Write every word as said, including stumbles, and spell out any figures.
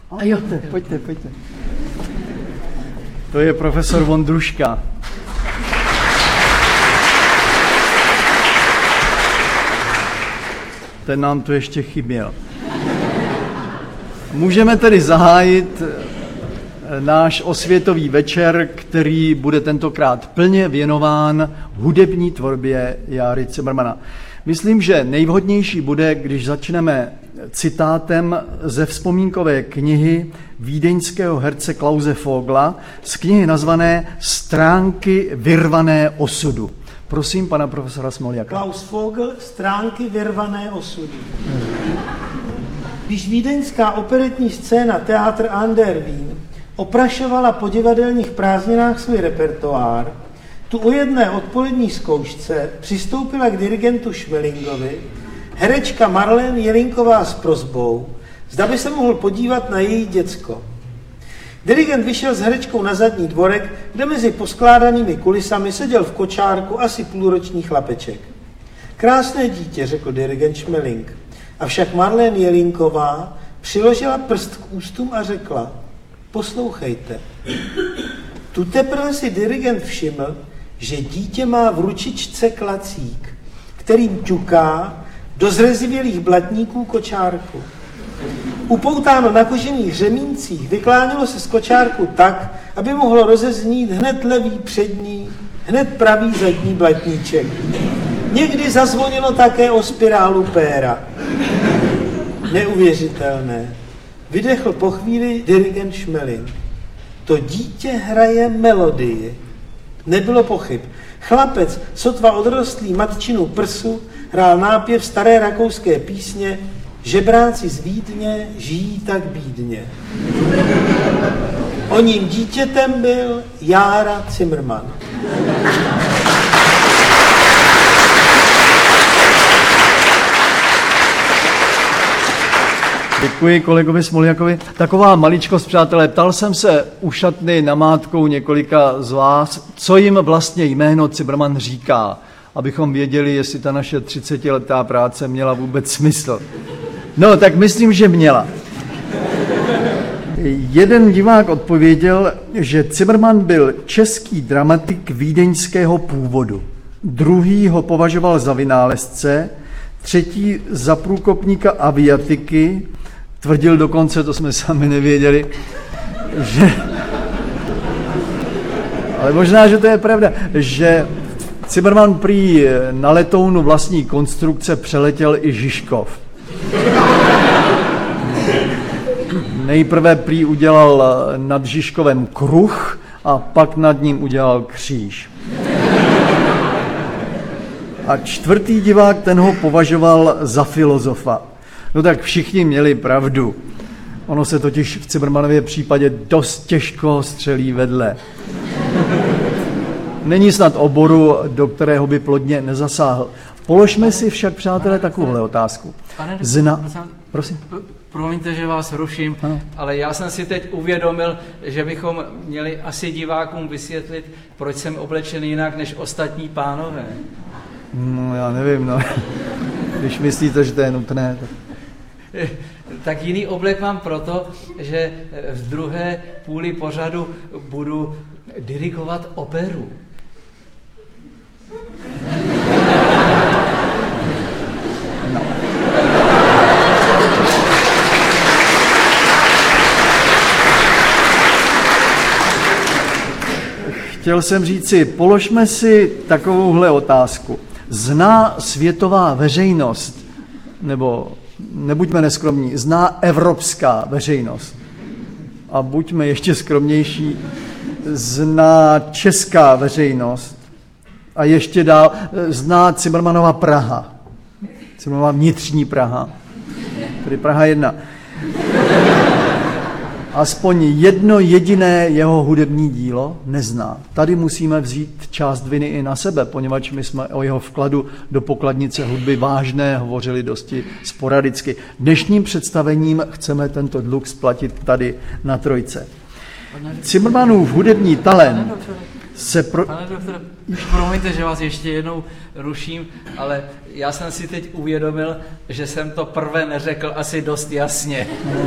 A jo, pojďte, pojďte. To je profesor Vondruška. Ten nám tu ještě chyběl. Můžeme tedy zahájit náš osvětový večer, který bude tentokrát plně věnován hudební tvorbě Járy Cimrmana. Myslím, že nejvhodnější bude, když začneme citátem ze vzpomínkové knihy vídeňského herce Klause Vogla z knihy nazvané Stránky vyrvané osudu. Prosím pana profesora Smoljaka. Klaus Vogl, Stránky vyrvané osudu. Když vídeňská operetní scéna Theater an der Wien oprašovala po divadelních prázdninách svůj repertoár, tu u jedné odpolední zkoušce přistoupila k dirigentu Schmelingovi herečka Marlene Jelinková s prosbou, zda by se mohl podívat na její děcko. Dirigent vyšel s herečkou na zadní dvorek, kde mezi poskládanými kulisami seděl v kočárku asi půlroční chlapeček. Krásné dítě, řekl dirigent Schmeling. Avšak Marlene Jelinková přiložila prst k ústům a řekla: poslouchejte. Tu teprve si dirigent všiml, že dítě má v ručičce klacík, kterým ťuká do zrezivělých blatníků kočárku. Upoutáno na kožených řemíncích, vyklánilo se z kočárku tak, aby mohlo rozeznít hned levý přední, hned pravý zadní blatníček. Někdy zazvonilo také o spirálu péra. Neuvěřitelné. Vydechl po chvíli dirigent Schmeling. To dítě hraje melodii. Nebylo pochyb. Chlapec, sotva odrostlý matčinu prsu, hrál nápěv staré rakouské písně Žebráci z Vídně žijí tak bídně. Oním dítětem byl Jára Cimrman. Děkuji kolegovi Smoljakovi. Taková maličkost, přátelé, ptal jsem se u šatny namátkou několika z vás, co jim vlastně jméno Cimrman říká, abychom věděli, jestli ta naše třicetiletá práce měla vůbec smysl. No, tak myslím, že měla. Jeden divák odpověděl, že Cimrman byl český dramatik vídeňského původu. Druhý ho považoval za vynálezce, třetí za průkopníka aviatiky, tvrdil dokonce, to jsme sami nevěděli, že... Ale možná, že to je pravda, že Cimrman prý na letounu vlastní konstrukce přeletěl i Žižkov. Nejprve prý udělal nad Žižkovem kruh a pak nad ním udělal kříž. A čtvrtý divák, ten ho považoval za filozofa. No tak všichni měli pravdu. Ono se totiž v Cimrmanově případě dost těžko střelí vedle. Není snad oboru, do kterého by plodně nezasáhl. Položme si však, přátelé, takovouhle otázku. Zna... Prosím. Promiňte, že vás ruším, ano. Ale já jsem si teď uvědomil, že bychom měli asi divákům vysvětlit, proč jsem oblečen jinak než ostatní pánové. No, já nevím, no. Když myslíte, že to je nutné. Tak, tak jiný oblek mám proto, že v druhé půli pořadu budu dirigovat operu. No. Chtěl jsem říci, položme si takovouhle otázku. Zná světová veřejnost, nebo nebuďme neskromní, zná evropská veřejnost, a buďme ještě skromnější, zná česká veřejnost a ještě dál zná Cimrmanova Praha, Cimrmanova vnitřní Praha, tedy Praha jedna. Aspoň jedno jediné jeho hudební dílo nezná. Tady musíme vzít část viny i na sebe, poněvadž my jsme o jeho vkladu do pokladnice hudby vážné hovořili dosti sporadicky. Dnešním představením chceme tento dluh splatit tady na Trojce. Cimrmanův hudební talent se pro... Pane doktore, promiňte, že vás ještě jednou ruším, ale já jsem si teď uvědomil, že jsem to prvé neřekl asi dost jasně.